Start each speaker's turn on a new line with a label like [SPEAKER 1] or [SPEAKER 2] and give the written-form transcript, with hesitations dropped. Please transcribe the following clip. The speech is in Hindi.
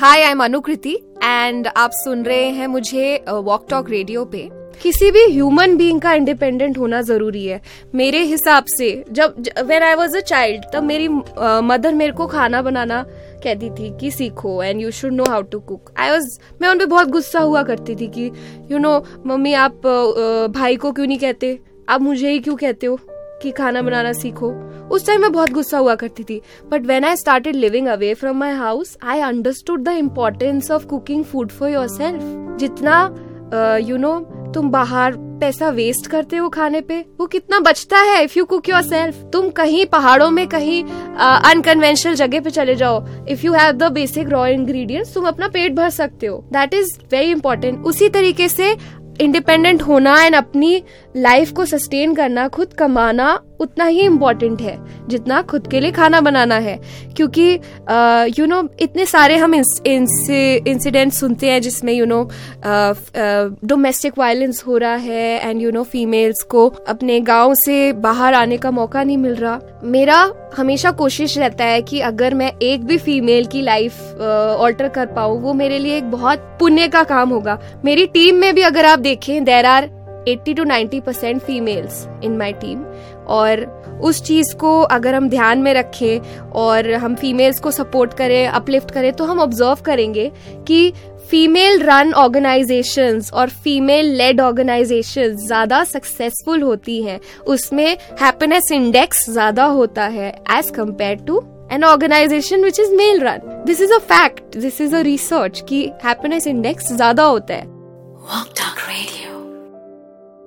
[SPEAKER 1] Hi, I am Anukriti and आप सुन रहे हैं मुझे वॉक टॉक रेडियो पे। किसी भी ह्यूमन बीइंग का इंडिपेंडेंट होना जरूरी है मेरे हिसाब से। जब when I was a child तब मेरी मदर मेरे को खाना बनाना कहती थी कि सीखो and you should know how to cook. मैं उन पे बहुत गुस्सा हुआ करती थी कि मम्मी आप भाई को क्यों नहीं कहते, आप मुझे ही क्यों कहते हो कि खाना बनाना सीखो। उस टाइम मैं बहुत गुस्सा हुआ करती थी, but when I started living away from my house I understood the importance of cooking food for yourself. जितना तुम बाहर पैसा वेस्ट करते हो खाने पे, वो कितना बचता है इफ यू कुक योरसेल्फ। तुम कहीं पहाड़ों में कहीं अनकन्वेंशनल जगह पे चले जाओ, if you have the basic raw ingredients तुम अपना पेट भर सकते हो। That is very important. उसी तरीके से इंडिपेंडेंट होना एंड अपनी लाइफ को सस्टेन करना, खुद कमाना उतना ही इम्पोर्टेंट है जितना खुद के लिए खाना बनाना है। क्योंकि इतने सारे हम इंसिडेंट सुनते हैं जिसमें डोमेस्टिक वायलेंस हो रहा है एंड फीमेल्स को अपने गांव से बाहर आने का मौका नहीं मिल रहा। मेरा हमेशा कोशिश रहता है कि अगर मैं एक भी फीमेल की लाइफ ऑल्टर कर पाऊँ, वो मेरे लिए एक बहुत पुण्य का काम होगा। मेरी टीम में भी अगर आप देखें, there are 80 to 90% females in my team, और उस चीज को अगर हम ध्यान में रखें और हम फीमेल्स को सपोर्ट करें, अपलिफ्ट करें, तो हम ऑब्जर्व करेंगे कि फीमेल रन ऑर्गेनाइजेशंस और फीमेल लेड ऑर्गेनाइजेशंस ज्यादा सक्सेसफुल होती हैं। उसमें हैप्पीनेस इंडेक्स ज्यादा होता है as compare to an organization which is male run. This is a fact. This is a research कि happiness index ज्यादा होता है।